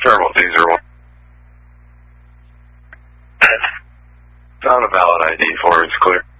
Terminal 201. Found a valid ID for it. It's clear.